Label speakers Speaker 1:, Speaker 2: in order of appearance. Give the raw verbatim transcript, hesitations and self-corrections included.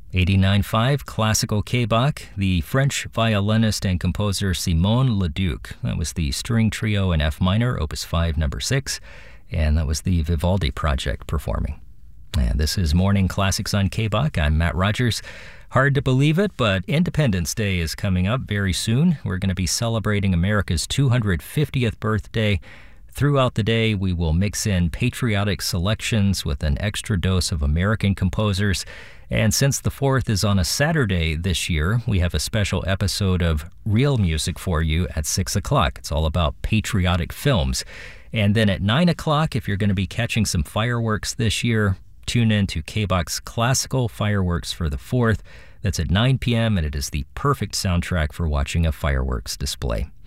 Speaker 1: eighty-nine point five Classical K-Bach, the French violinist and composer Simon Leduc. That was the String Trio in F minor, Opus five, number six, and that was the Vivaldi Project performing. And this is Morning Classics on K-Bach. I'm Matt Rogers. Hard to believe it, but Independence Day is coming up very soon. We're going to be celebrating America's two hundred fiftieth birthday. Throughout the day, we will mix in patriotic selections with an extra dose of American composers. And since the fourth is on a Saturday this year, we have a special episode of Real Music for you at six o'clock. It's all about patriotic films. And then at nine o'clock, if you're going to be catching some fireworks this year, tune in to K-Bach's Classical Fireworks for the fourth. That's at nine p.m., and it is the perfect soundtrack for watching a fireworks display.